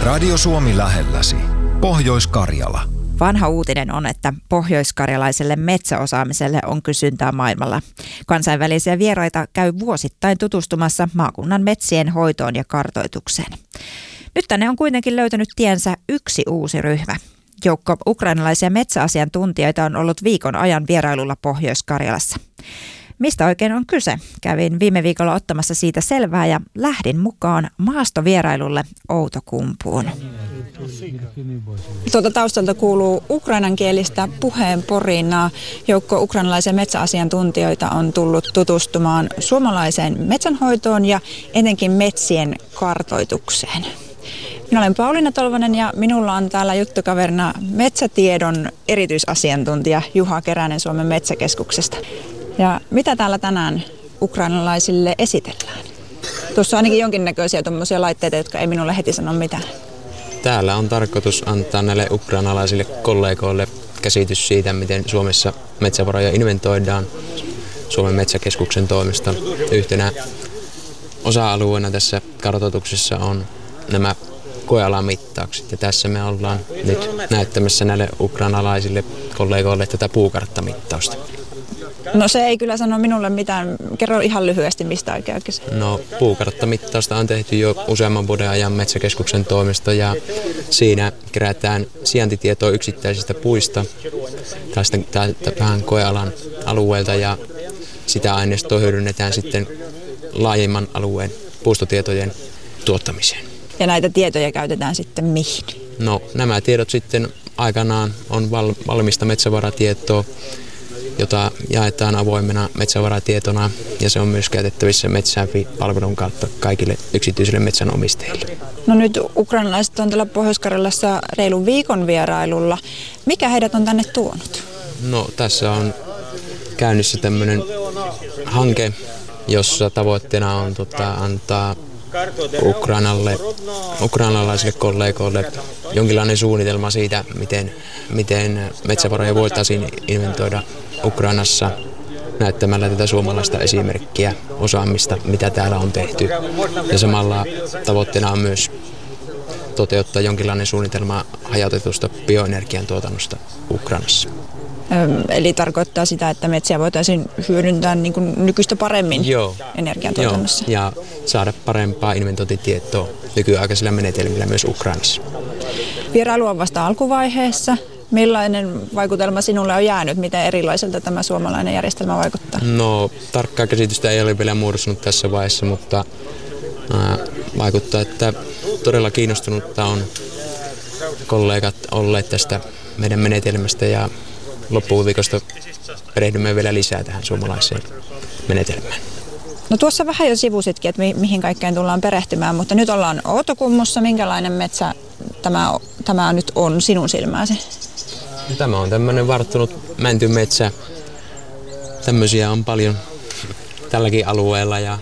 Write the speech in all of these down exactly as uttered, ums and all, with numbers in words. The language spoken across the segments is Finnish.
Radio Suomi lähelläsi. Pohjois-Karjala. Vanha uutinen on, että pohjoiskarjalaiselle metsäosaamiselle on kysyntää maailmalla. Kansainvälisiä vieraita käy vuosittain tutustumassa maakunnan metsien hoitoon ja kartoitukseen. Nyt tänne on kuitenkin löytänyt tiensä yksi uusi ryhmä. Joukko ukrainalaisia metsäasiantuntijoita on ollut viikon ajan vierailulla Pohjois-Karjalassa. Mistä oikein on kyse? Kävin viime viikolla ottamassa siitä selvää ja lähdin mukaan maastovierailulle Outokumpuun. Tuolta taustalta kuuluu ukrainankielistä puheenporinaa. Joukko ukrainalaisia metsäasiantuntijoita on tullut tutustumaan suomalaiseen metsänhoitoon ja etenkin metsien kartoitukseen. Minä olen Pauliina Tolvanen ja minulla on täällä juttukaverina metsätiedon erityisasiantuntija Juha Keränen Suomen metsäkeskuksesta. Ja mitä täällä tänään ukrainalaisille esitellään? Tuossa on ainakin jonkinnäköisiä tuommoisia laitteita, jotka ei minulle heti sano mitään. Täällä on tarkoitus antaa näille ukrainalaisille kollegoille käsitys siitä, miten Suomessa metsävaroja inventoidaan Suomen metsäkeskuksen toimesta. Yhtenä osa-alueena tässä kartoituksessa on nämä koealamittaukset. Ja tässä me ollaan nyt näyttämässä näille ukrainalaisille kollegoille tätä puukarttamittausta. No se ei kyllä sano minulle mitään. Kerro ihan lyhyesti, mistä oikein kyse. No puukarttamittausta on tehty jo useamman vuoden ajan metsäkeskuksen toimesta ja siinä kerätään sijaintitietoa yksittäisistä puista tästä vähän koealan alueelta ja sitä aineistoa hyödynnetään sitten laajemman alueen puustotietojen tuottamiseen. Ja näitä tietoja käytetään sitten mihin? No nämä tiedot sitten aikanaan on val- valmista metsävaratietoa, jota jaetaan avoimena metsävaratietona ja se on myös käytettävissä Metsäfi-palvelun kautta kaikille yksityisille metsänomistajille. No nyt ukrainalaiset on täällä Pohjois-Karjalassa reilun viikon vierailulla. Mikä heidät on tänne tuonut? No tässä on käynnissä tämmöinen hanke, jossa tavoitteena on tota, antaa Ukrainalle, ukrainalaisille kollegoille jonkinlainen suunnitelma siitä, miten, miten metsävaroja voitaisiin inventoida Ukrainassa näyttämällä tätä suomalaista esimerkkiä, osaamista, mitä täällä on tehty. Ja samalla tavoitteena on myös toteuttaa jonkinlainen suunnitelma hajautetusta bioenergian tuotannosta Ukrainassa. Eli tarkoittaa sitä, että metsiä voitaisiin hyödyntää niin kuin nykyistä paremmin Joo. energiantuotannossa. Joo. Ja saada parempaa inventointitietoa nykyaikaisilla menetelmillä myös Ukrainassa. Vierailu on vasta alkuvaiheessa. Millainen vaikutelma sinulle on jäänyt? Miten erilaiselta tämä suomalainen järjestelmä vaikuttaa? No tarkkaa käsitystä ei ole vielä muodostunut tässä vaiheessa, mutta ää, vaikuttaa, että todella kiinnostunutta on kollegat olleet tästä meidän menetelmästä ja loppuviikosta perehdymme vielä lisää tähän suomalaiseen menetelmään. No tuossa vähän jo sivusitkin, että mi- mihin kaikkeen tullaan perehtymään, mutta nyt ollaan Outokummussa. Minkälainen metsä tämä, tämä nyt on sinun silmääsi? Tämä on tämmöinen varttunut mäntymetsä. Tämmöisiä on paljon tälläkin alueella ja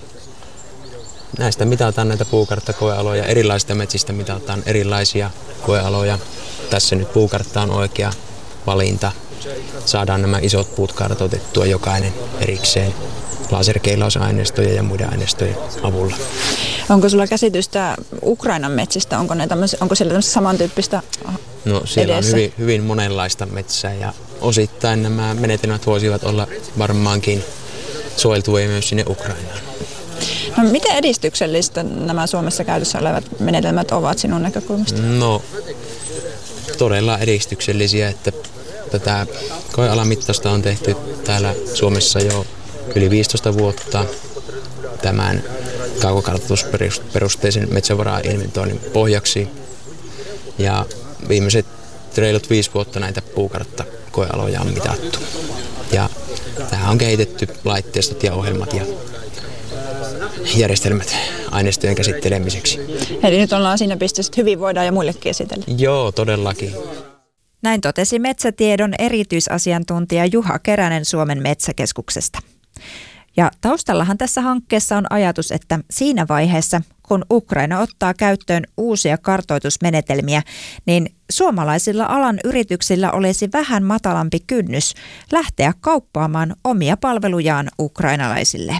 näistä mitataan näitä puukarttakoealoja. Erilaisista metsistä mitataan erilaisia koealoja. Tässä nyt puukartta on oikea valinta. Saadaan nämä isot puut kartoitettua jokainen erikseen laserkeilausaineistojen ja muiden aineistojen avulla. Onko sulla käsitystä Ukrainan metsistä? Onko, ne tämmöis, onko siellä tämmöistä samantyyppistä No siellä edessä? on hyvin, hyvin monenlaista metsää ja osittain nämä menetelmät voisivat olla varmaankin soveltuvia myös sinne Ukrainaan. No, miten edistyksellistä nämä Suomessa käytössä olevat menetelmät ovat sinun näkökulmasta? No todella edistyksellisiä, että tätä koealamittausta on tehty täällä Suomessa jo yli viisitoista vuotta tämän kaukokartoitusperusteisen metsävara-inventoinnin pohjaksi. Ja viimeiset reilut viisi vuotta näitä puukarttakoealoja on mitattu. Ja tähän on kehitetty laitteistot ja ohjelmat ja järjestelmät aineistojen käsittelemiseksi. Eli nyt ollaan siinä pisteessä, että hyvin voidaan ja muillekin esitellä. Joo, todellakin. Näin totesi metsätiedon erityisasiantuntija Juha Keränen Suomen metsäkeskuksesta. Ja taustallahan tässä hankkeessa on ajatus, että siinä vaiheessa, kun Ukraina ottaa käyttöön uusia kartoitusmenetelmiä, niin suomalaisilla alan yrityksillä olisi vähän matalampi kynnys lähteä kauppaamaan omia palvelujaan ukrainalaisille.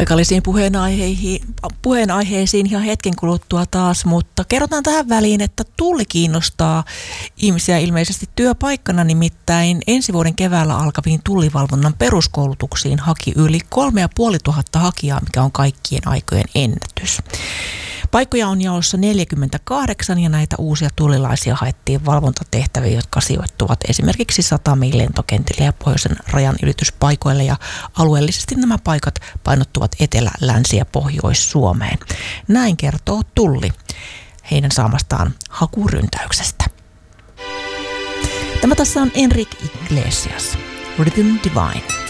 paikallisiin puheenaiheisiin, puheenaiheisiin ihan hetken kuluttua taas, mutta kerrotaan tähän väliin, että Tulli kiinnostaa ihmisiä ilmeisesti työpaikkana, nimittäin ensi vuoden keväällä alkaviin tullivalvonnan peruskoulutuksiin haki yli kolme ja puoli tuhatta hakijaa, mikä on kaikkien aikojen ennätys. Paikkoja on jaossa neljäkymmentäkahdeksan ja näitä uusia tullilaisia haettiin valvontatehtäviä, jotka sijoittuvat esimerkiksi satamiin, lentokentille ja pohjoisen rajan ylityspaikoille, ja alueellisesti nämä paikat painottuvat Etelä-, Länsi- ja Pohjois-Suomeen. Näin kertoo Tulli heidän saamastaan hakuryntäyksestä. Tämä tässä on Enrique Iglesias, Rhythm Divine.